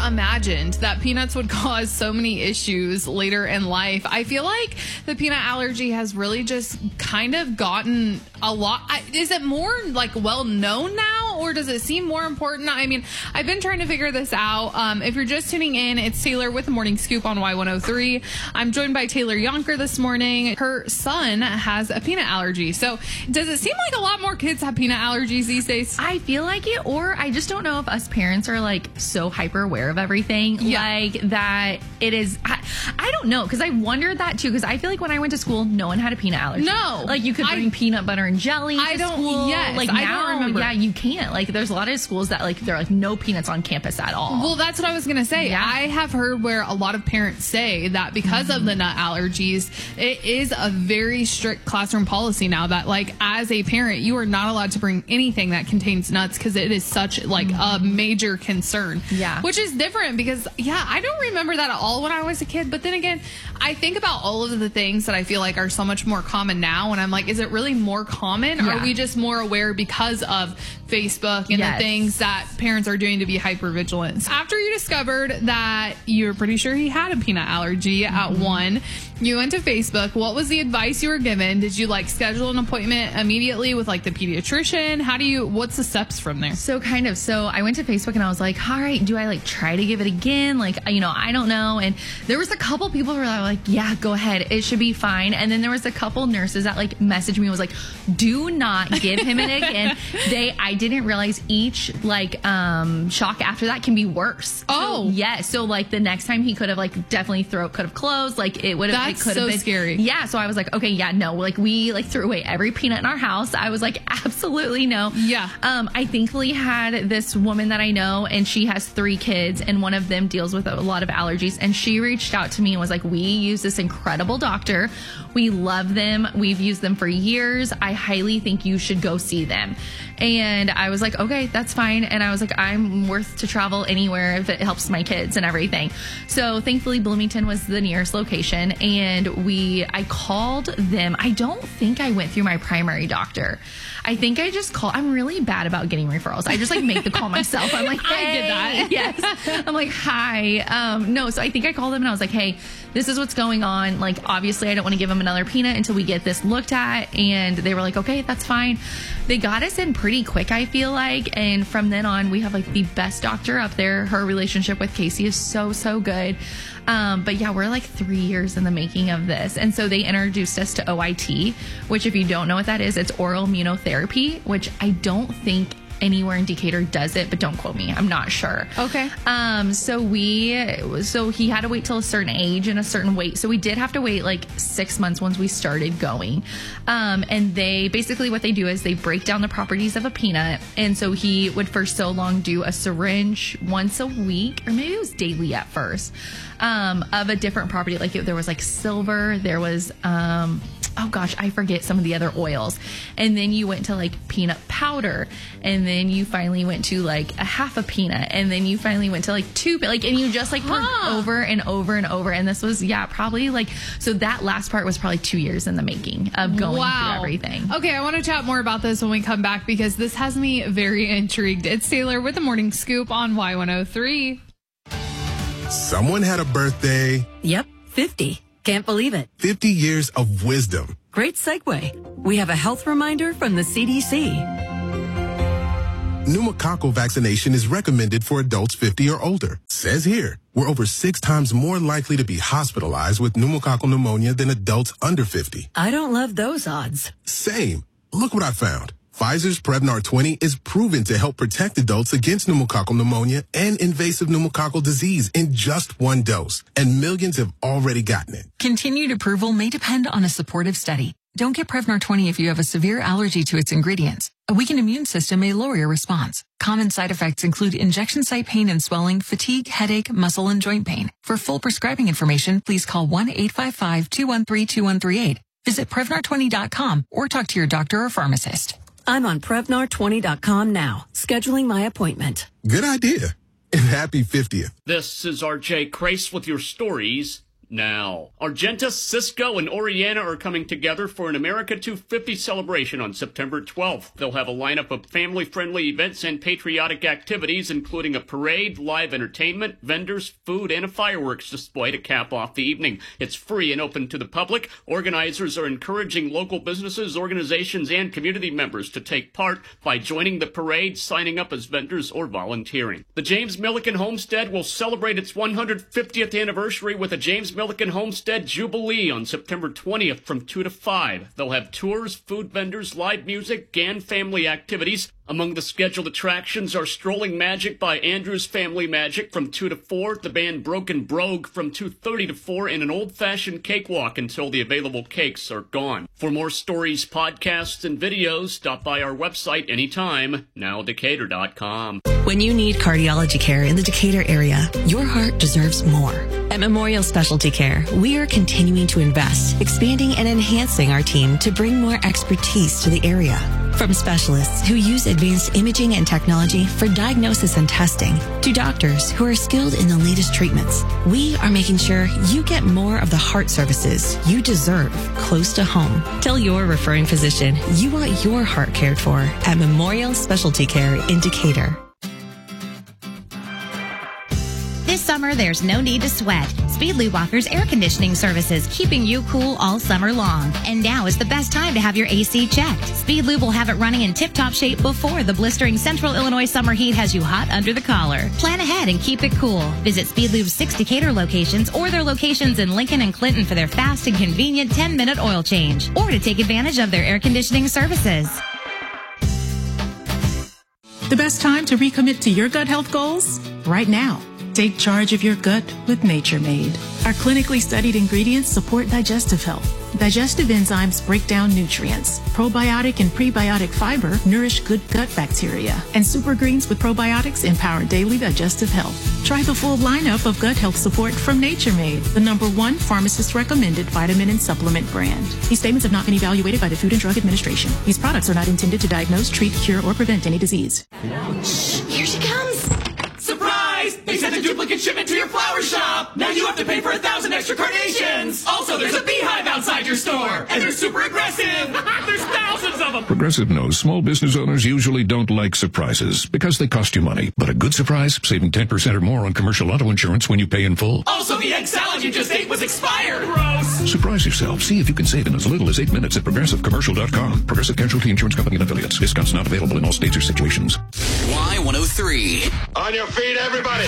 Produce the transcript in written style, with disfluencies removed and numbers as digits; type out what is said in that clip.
imagined that peanuts would cause so many issues later in life. I feel like the peanut allergy has really just kind of gotten a lot. Is it more like well known now, or does it seem more important? I mean, I've been trying to figure this out. If you're just tuning in, it's Taylor with the Morning Scoop on Y103. I'm joined by Taylor Yonker this morning. Her son has a peanut allergy. So does it seem like a lot more kids have peanut allergies these days? I feel like it, or I just don't know if us parents are like so hyper aware of everything. Yeah. Like that it is. I don't know, because I wondered that too, because I feel like when I went to school, no one had a peanut allergy. No. Like you could bring peanut butter and jelly to school. Yes, like I now, don't remember. Yeah, you can't. Like there's a lot of schools that like they're like no peanuts on campus at all. Well, that's what I was going to say. Yeah. I have heard where a lot of parents say that because of the nut allergies, it is a very strict classroom policy now that like as a parent, you are not allowed to bring anything that contains nuts because it is such like a major concern. Yeah. Which is different because, I don't remember that at all when I was a kid. But then again, I think about all of the things that I feel like are so much more common now. And I'm like, is it really more common? Or are we just more aware because of Facebook and the things that parents are doing to be hyper vigilant? After you discovered that you were pretty sure he had a peanut allergy at 1, you went to Facebook. What was the advice you were given? Did you like schedule an appointment immediately with like the pediatrician? What's the steps from there? So I went to Facebook and I was like, all right, do I like try to give it again? Like, I don't know. And there was a couple people who were like, yeah, go ahead. It should be fine. And then there was a couple nurses that like messaged me and was like, do not give him it again. I didn't realize each like shock after that can be worse. Oh. So, yeah. So like the next time he could have like definitely throat could have closed. Like it would have, That's it could have so been scary. Yeah. So I was like, okay, yeah, no. Like we like threw away every peanut in our house. I was like, absolutely no. Yeah. I thankfully had this woman that I know, and she has 3 kids, and one of them deals with a lot of allergies. And she reached out to me and was like, we use this incredible doctor. We love them. We've used them for years. I highly think you should go see them. And I was like, okay, that's fine. And I was like, I'm worth to travel anywhere if it helps my kids and everything. So thankfully Bloomington was the nearest location, and I called them. I don't think I went through my primary doctor. I think I just called. I'm really bad about getting referrals. I just like make the call myself. I'm like, hey. I get that. Yes. I'm like, hi. No. So I think I called them and I was like, hey, this is what's going on. Like, obviously I don't want to give him another peanut until we get this looked at. And they were like, okay, that's fine. They got us in pretty quick, I feel like. And from then on, we have like the best doctor up there. Her relationship with Casey is so, so good. But yeah, we're like 3 years in the making of this. And so they introduced us to OIT, which if you don't know what that is, it's oral immunotherapy, which I don't think anywhere in Decatur does it, but don't quote me. I'm not sure. Okay. So he had to wait till a certain age and a certain weight. So we did have to wait like 6 months once we started going. And they basically what they do is they break down the properties of a peanut. And so he would for so long do a syringe once a week, or maybe it was daily at first, of a different property. Like there was like silver, there was, oh gosh, I forget some of the other oils. And then you went to like peanut powder, and then you finally went to like a half a peanut, and then you finally went to like 2, and you just like worked over and over and over. And this was, probably like, so that last part was probably 2 years in the making of going through everything. Okay, I want to chat more about this when we come back because this has me very intrigued. It's Taylor with the Morning Scoop on Y103. Someone had a birthday. Yep, 50. Can't believe it. 50 years of wisdom. Great segue. We have a health reminder from the CDC. Pneumococcal vaccination is recommended for adults 50 or older. Says here, we're over 6 times more likely to be hospitalized with pneumococcal pneumonia than adults under 50. I don't love those odds. Same. Look what I found. Pfizer's Prevnar 20 is proven to help protect adults against pneumococcal pneumonia and invasive pneumococcal disease in just 1 dose. And millions have already gotten it. Continued approval may depend on a supportive study. Don't get Prevnar 20 if you have a severe allergy to its ingredients. A weakened immune system may lower your response. Common side effects include injection site pain and swelling, fatigue, headache, muscle, and joint pain. For full prescribing information, please call 1-855-213-2138. Visit Prevnar20.com or talk to your doctor or pharmacist. I'm on Prevnar20.com now, scheduling my appointment. Good idea. And happy 50th. This is RJ Crace with your stories now. Argentus, Cisco, and Oriana are coming together for an America 250 celebration on September 12th. They'll have a lineup of family-friendly events and patriotic activities, including a parade, live entertainment, vendors, food, and a fireworks display to cap off the evening. It's free and open to the public. Organizers are encouraging local businesses, organizations, and community members to take part by joining the parade, signing up as vendors, or volunteering. The James Milliken Homestead will celebrate its 150th anniversary with a James Milliken Homestead Jubilee on September 20th from 2 to 5. They'll have tours, food vendors, live music, and family activities. Among the scheduled attractions are Strolling Magic by Andrews Family Magic from 2 to 4, the band Broken Brogue from 2:30 to 4, and an old-fashioned cakewalk until the available cakes are gone. For more stories, podcasts, and videos, stop by our website anytime, nowdecatur.com. When you need cardiology care in the Decatur area, your heart deserves more. At Memorial Specialty Care, we are continuing to invest, expanding and enhancing our team to bring more expertise to the area. From specialists who use advanced imaging and technology for diagnosis and testing to doctors who are skilled in the latest treatments, we are making sure you get more of the heart services you deserve close to home. Tell your referring physician you want your heart cared for at Memorial Specialty Care in Decatur. This summer, there's no need to sweat. Speedlube offers air conditioning services, keeping you cool all summer long. And now is the best time to have your AC checked. Speedlube will have it running in tip-top shape before the blistering Central Illinois summer heat has you hot under the collar. Plan ahead and keep it cool. Visit Speedlube's 6 Decatur locations or their locations in Lincoln and Clinton for their fast and convenient 10-minute oil change, or to take advantage of their air conditioning services. The best time to recommit to your gut health goals? Right now. Take charge of your gut with Nature Made. Our clinically studied ingredients support digestive health. Digestive enzymes break down nutrients. Probiotic and prebiotic fiber nourish good gut bacteria. And super greens with probiotics empower daily digestive health. Try the full lineup of gut health support from Nature Made, the #1 pharmacist-recommended vitamin and supplement brand. These statements have not been evaluated by the Food and Drug Administration. These products are not intended to diagnose, treat, cure, or prevent any disease. Shh, here she comes. Surprise! They sent a duplicate shipment to your flower shop! Now you have to pay for 1,000 extra carnations! Also, there's a beehive outside your store! And they're super aggressive! There's thousands of them! Progressive knows small business owners usually don't like surprises because they cost you money. But a good surprise, saving 10% or more on commercial auto insurance when you pay in full. Also, the egg salad you just ate was expired! Gross! Surprise yourself. See if you can save in as little as 8 minutes at progressivecommercial.com. Progressive Casualty Insurance Company and Affiliates. Discounts not available in all states or situations. Y103. On your feet, everybody.